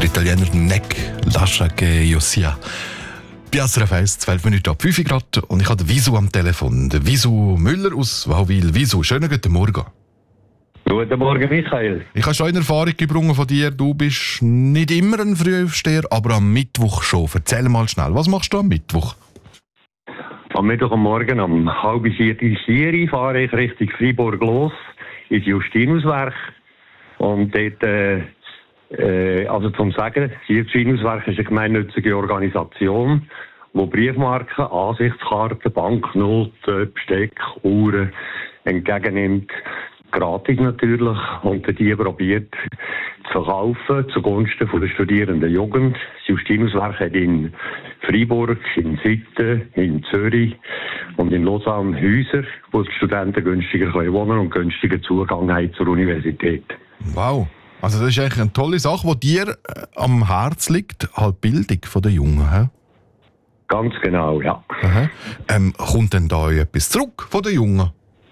Italiener Neck lascia che io sia. Piastra Fest, 12 Minuten ab 5 Grad und ich habe den Visu am Telefon. Den Visu Müller aus Wauwil. Visu, schönen guten Morgen. Guten Morgen, Michael. Ich habe schon eine Erfahrung gebrungen von dir. Du bist nicht immer ein Frühaufsteher, aber am Mittwoch schon. Erzähl mal schnell, was machst du am Mittwoch? Am Mittwoch am Morgen um 3:30 fahre ich Richtung Freiburg los, ins Justinuswerk. Und dort, also zum Sagen, das Justinuswerk ist eine gemeinnützige Organisation, die Briefmarken, Ansichtskarten, Banknoten, Besteck, Uhren entgegennimmt. Gratis natürlich. Und die probiert zu verkaufen zugunsten der studierenden Jugend. Das Justinuswerk hat in Freiburg, in Sitten, in Zürich und in Lausanne Häuser, wo die Studenten günstiger wohnen und günstiger Zugang haben zur Universität. Wow. Also das ist eigentlich eine tolle Sache, die dir am Herzen liegt, halt die Bildung der Jungen. He? Ganz genau, ja. Kommt denn da etwas zurück von den Jungen?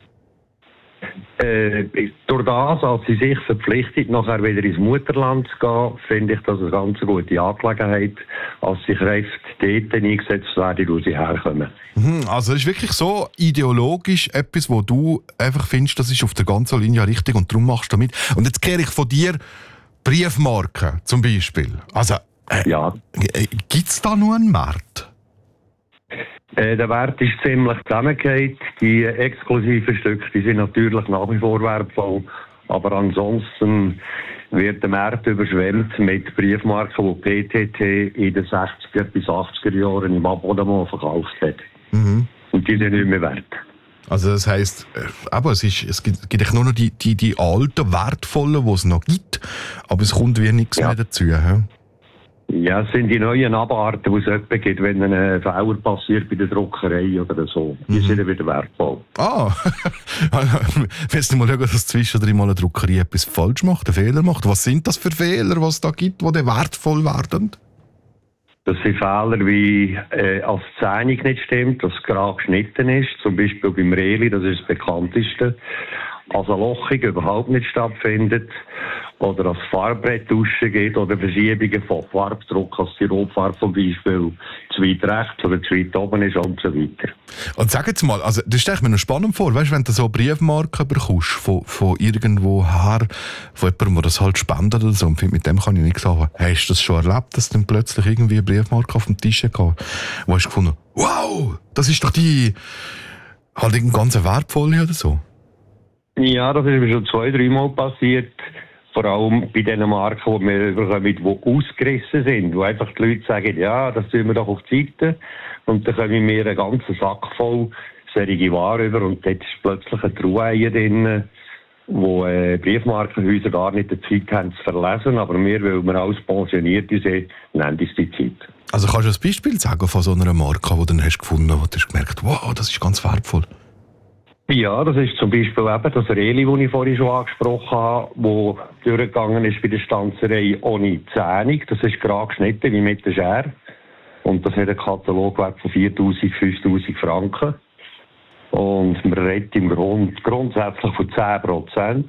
Durch das, als sie sich verpflichtet, nachher wieder ins Mutterland zu gehen, finde ich das eine ganz gute Angelegenheit, als die Kräfte dort eingesetzt werden, wo sie herkommen. Also es ist wirklich so ideologisch etwas, wo du einfach findest, das ist auf der ganzen Linie richtig und darum machst du damit. Und jetzt kehre ich von dir Briefmarken zum Beispiel. Also Ja. Gibt es da nur einen Markt? Der Wert ist ziemlich zusammengefallen. Die exklusiven Stücke, die sind natürlich nach wie vor wertvoll. Aber ansonsten wird der Markt überschwemmt mit Briefmarken, die PTT in den 60er bis 80er Jahren im Abonnement verkauft hat. Und die sind nicht mehr wert. Also das heisst, aber es gibt nur noch die alten, wertvollen, die es noch gibt, aber es kommt wie nichts mehr dazu. He? Ja, es sind die neuen Abarten, die es etwa gibt, wenn ein Fehler passiert bei der Druckerei oder so. Die sind dann wieder wertvoll. Willst du mal schauen, dass zwischendrin mal eine Druckerei etwas falsch macht, einen Fehler macht? Was sind das für Fehler, was es da gibt, die dann wertvoll werden? Das sind Fehler wie, als die Zeichnung nicht stimmt, dass es gerade geschnitten ist. Zum Beispiel beim Reli, das ist das bekannteste. Als eine Lochung überhaupt nicht stattfindet. Oder als Farbbrett duschen geht oder Verschiebungen von Farbdruck, als die Rotfarbe zum Beispiel zu weit rechts oder zu weit oben ist und so weiter. Und sag jetzt mal, also das stelle ich mir noch spannend vor, weißt, wenn du so Briefmarken bekommst von irgendwo her, von jemandem, der das halt spendet oder so, und mit dem kann ich nichts sagen. Hast du das schon erlebt, dass dann plötzlich irgendwie eine Briefmarke auf dem Tisch kam, wo hast du gefunden, wow, das ist doch die halt irgendeine ganz wertvolle oder so? Ja, das ist mir schon 2-3 Mal passiert. Vor allem bei den Marken, die wir bekommen, die ausgerissen sind. Wo einfach die Leute sagen, ja, das tun wir doch auf die Seite. Und dann kommen wir einen ganzen Sack voll solche Ware über. Und dort ist plötzlich eine Truhe drin, wo Briefmarkenhäuser gar nicht die Zeit haben zu verlesen. Aber wir, weil wir alles Pensionierte sind, nehmen uns die Zeit. Also kannst du ein Beispiel sagen von so einer Marke, die du dann hast gefunden hast, wo du hast gemerkt, wow, das ist ganz wertvoll? Ja, das ist zum Beispiel eben das Reli, das ich vorhin schon angesprochen habe, wo durchgegangen ist bei der Stanzerei ohne Zähnung. Das ist gerade geschnitten wie mit der Schere. Und das hat einen Katalogwert von 4'000, 5'000 Franken. Und man redet im grundsätzlich von 10%,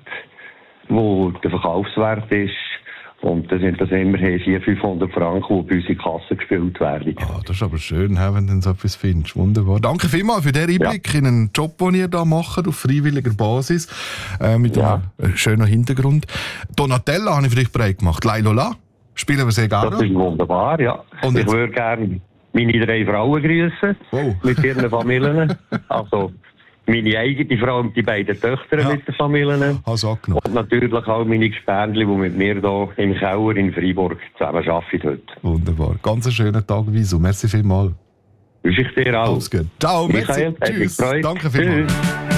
wo der Verkaufswert ist. Und das sind das immerhin 400-500 Franken, die bei uns in die Kasse gespielt werden. Das ist aber schön, wenn du so etwas findest. Wunderbar. Danke vielmals für den Einblick in einen Job, den ihr da macht, auf freiwilliger Basis, mit einem schönen Hintergrund. Donatella habe ich für dich bereit gemacht. Lailola, spielen wir sehr gerne. Das ist wunderbar, ja. Und ich würde gerne meine 3 Frauen grüßen, mit ihren Familien. Also meine eigene Frau und die beiden Töchter mit den Familien. Und natürlich auch meine Gespendli, die mit mir hier im Keller in Freiburg zusammen arbeiten heute. Wunderbar. Ganz einen schönen Tag, Visu. Merci vielmals. Wünsche ich dir auch. Alles gut. Ciao, merci. Tschüss. Danke vielmals.